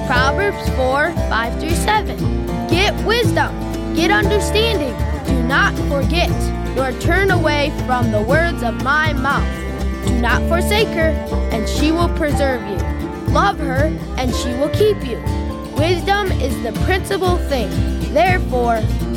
Proverbs 4:5-7. Get wisdom, get understanding. Do not forget, nor turn away from the words of my mouth. Do not forsake her, and she will preserve you. Love her, and she will keep you. Wisdom is the principal thing. Therefore,